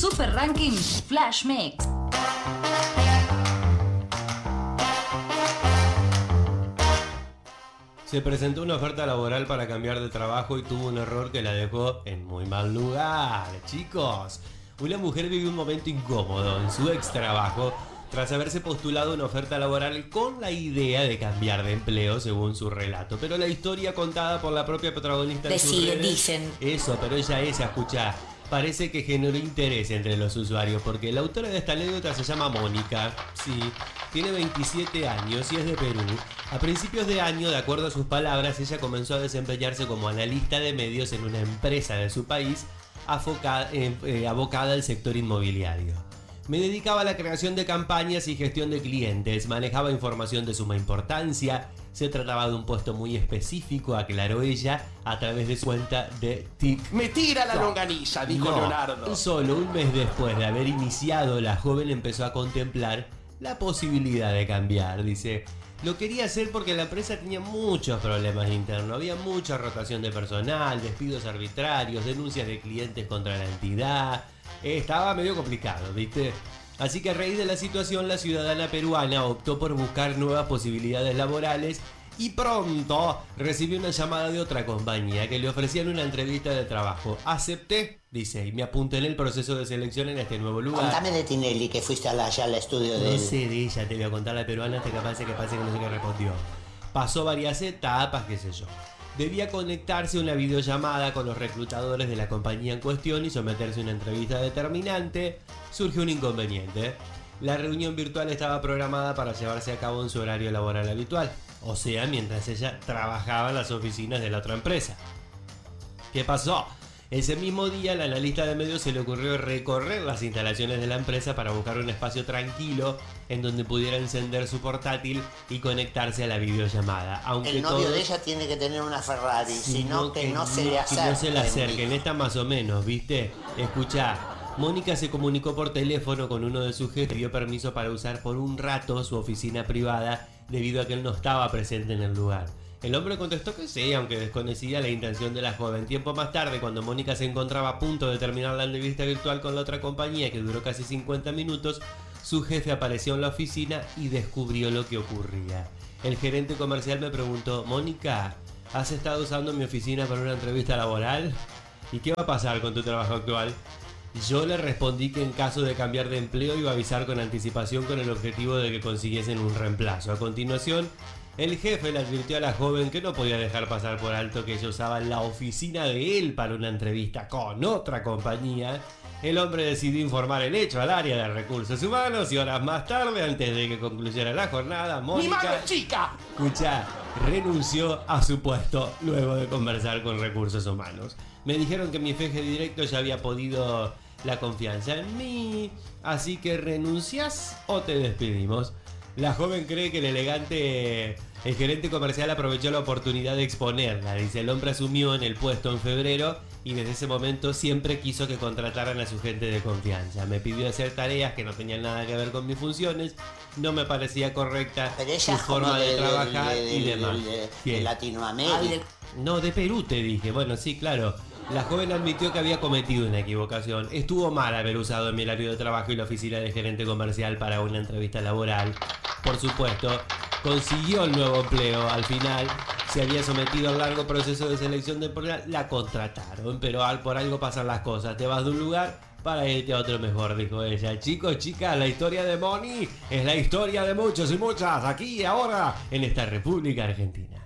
Super Ranking Flash Mix. Se presentó una oferta laboral para cambiar de trabajo y tuvo un error que la dejó en muy mal lugar. Chicos, una mujer vivió un momento incómodo en su ex trabajo tras haberse postulado una oferta laboral con la idea de cambiar de empleo según su relato. Pero la historia contada por la propia protagonista en sus redes, dicen. Eso, pero ella escuchá, parece que generó interés entre los usuarios porque la autora de esta anécdota se llama Mónica. Sí, tiene 27 años y es de Perú. A principios de año, de acuerdo a sus palabras, ella comenzó a desempeñarse como analista de medios en una empresa de su país abocada al sector inmobiliario. Me dedicaba a la creación de campañas y gestión de clientes, manejaba información de suma importancia, se trataba de un puesto muy específico, aclaró ella a través de su cuenta de TikTok. ¡Me tira la longaniza!, dijo Leonardo. Solo un mes después de haber iniciado, la joven empezó a contemplar la posibilidad de cambiar. Dice, lo quería hacer porque la empresa tenía muchos problemas internos, había mucha rotación de personal, despidos arbitrarios, denuncias de clientes contra la entidad. Estaba medio complicado, ¿viste? Así que a raíz de la situación, la ciudadana peruana optó por buscar nuevas posibilidades laborales y pronto recibió una llamada de otra compañía que le ofrecían una entrevista de trabajo. Acepté, dice, y me apunté en el proceso de selección en este nuevo lugar. Contame de Tinelli, que fuiste allá al estudio de No él. sé de ella, te voy a contar la peruana hasta que pase que no sé qué respondió. Pasó varias etapas, qué sé yo. Debía conectarse a una videollamada con los reclutadores de la compañía en cuestión y someterse a una entrevista determinante. Surgió un inconveniente. La reunión virtual estaba programada para llevarse a cabo en su horario laboral habitual, o sea, mientras ella trabajaba en las oficinas de la otra empresa. ¿Qué pasó? Ese mismo día, al analista de medios se le ocurrió recorrer las instalaciones de la empresa para buscar un espacio tranquilo en donde pudiera encender su portátil y conectarse a la videollamada. Aunque el novio de ella tiene que tener una Ferrari, sino que no se le acerque. No se le acerquen, esta más o menos, ¿viste? Escuchá, Mónica se comunicó por teléfono con uno de sus jefes y dio permiso para usar por un rato su oficina privada debido a que él no estaba presente en el lugar. El hombre contestó que sí, aunque desconocía la intención de la joven. Tiempo más tarde, cuando Mónica se encontraba a punto de terminar la entrevista virtual con la otra compañía, que duró casi 50 minutos, su jefe apareció en la oficina y descubrió lo que ocurría. El gerente comercial me preguntó, Mónica, ¿has estado usando mi oficina para una entrevista laboral? ¿Y qué va a pasar con tu trabajo actual? Yo le respondí que en caso de cambiar de empleo iba a avisar con anticipación con el objetivo de que consiguiesen un reemplazo. A continuación, el jefe le advirtió a la joven que no podía dejar pasar por alto que ella usaba la oficina de él para una entrevista con otra compañía. El hombre decidió informar el hecho al área de recursos humanos y horas más tarde, antes de que concluyera la jornada, ¡Mi Mónica, mano chica! escucha, renunció a su puesto luego de conversar con recursos humanos. Me dijeron que mi jefe directo ya había podido la confianza en mí, así que ¿renuncias o te despedimos? La joven cree que el gerente comercial aprovechó la oportunidad de exponerla. Dice, el hombre asumió en el puesto en febrero y desde ese momento siempre quiso que contrataran a su gente de confianza. Me pidió hacer tareas que no tenían nada que ver con mis funciones, no me parecía correcta su forma de trabajar y demás. De Latinoamérica. No, de Perú te dije. Bueno, sí, claro. La joven admitió que había cometido una equivocación. Estuvo mal haber usado mi horario de trabajo y la oficina de gerente comercial para una entrevista laboral. Por supuesto, consiguió el nuevo empleo. Al final, se había sometido al largo proceso de selección temporal. La contrataron, pero por algo pasan las cosas. Te vas de un lugar para irte a otro mejor, dijo ella. Chicos, chicas, la historia de Moni es la historia de muchos y muchas aquí y ahora en esta República Argentina.